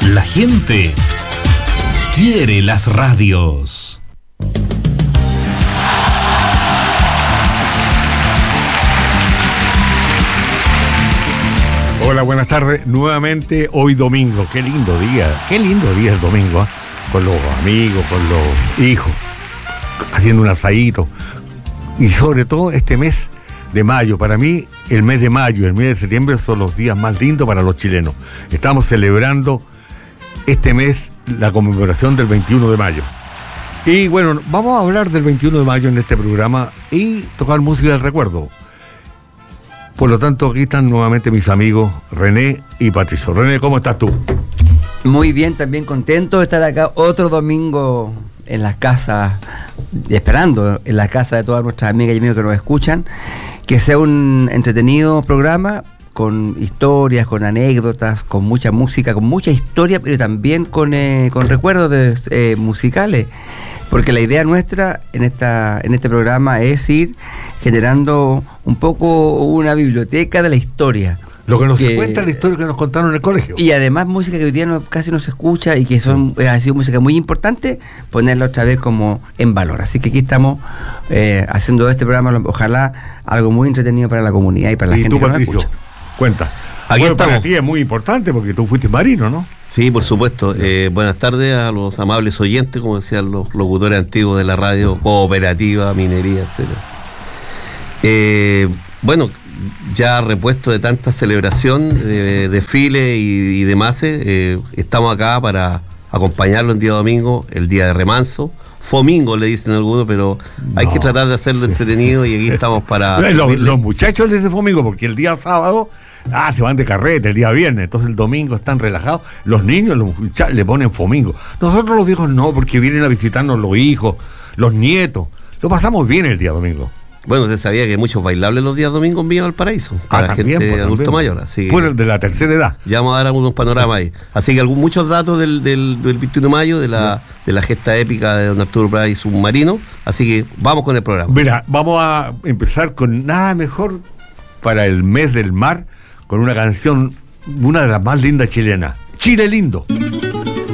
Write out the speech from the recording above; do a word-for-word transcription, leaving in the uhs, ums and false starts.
La gente quiere las radios. Hola, buenas tardes. Nuevamente hoy domingo. Qué lindo día. Qué lindo día el domingo, ¿eh? Con los amigos, con los hijos, haciendo un asadito. Y sobre todo este mes de mayo. Para mí, el mes de mayo y el mes de septiembre son los días más lindos para los chilenos. Estamos celebrando este mes la conmemoración del veintiuno de mayo. Y bueno, vamos a hablar del veintiuno de mayo en este programa y tocar música del recuerdo. Por lo tanto, aquí están nuevamente mis amigos René y Patricio. René, ¿cómo estás tú? Muy bien, también contento de estar acá otro domingo en las casas, esperando en la casa de todas nuestras amigas y amigos que nos escuchan, que sea un entretenido programa con historias, con anécdotas, con mucha música, con mucha historia, pero también con, eh, con recuerdos de, eh, musicales. Porque la idea nuestra en esta en este programa es ir generando un poco una biblioteca de la historia. Lo que nos que, cuenta la historia que nos contaron en el colegio. Y además música que hoy día no, casi no se escucha y que son eh, ha sido música muy importante, ponerla otra vez como en valor. Así que aquí estamos eh, haciendo este programa, ojalá algo muy entretenido para la comunidad y para la y gente tú, que Patricio, nos escucha. Cuenta. Aquí bueno, estamos. Para ti es muy importante porque tú fuiste marino, ¿no? Sí, por supuesto. Eh, buenas tardes a los amables oyentes, como decían los locutores antiguos de la radio, cooperativa, minería, etcétera. Eh, bueno, ya repuesto de tanta celebración, de desfile y, y demás, eh, estamos acá para acompañarlo el día domingo, el día de remanso. Fomingo le dicen algunos, pero no. Hay que tratar de hacerlo entretenido y aquí estamos para... los, los muchachos les dicen fomingo porque el día sábado ah, se van de carrete, el día viernes, entonces el domingo están relajados. Los niños los muchachos, le ponen fomingo. Nosotros los viejos no, porque vienen a visitarnos los hijos, los nietos. Lo pasamos bien el día domingo. Bueno, usted sabía que hay muchos bailables los días domingos en Villa Valparaíso, para ah, la gente pues, adulto también. Mayor. Así que bueno, de la tercera edad. Ya vamos a dar algunos panoramas ahí. Así que algún, muchos datos del, del, del veintiuno de mayo, de la, de la gesta épica de don Arturo Prat y Submarino. Así que vamos con el programa. Mira, vamos a empezar con nada mejor para el mes del mar, con una canción, una de las más lindas chilenas, Chile Lindo.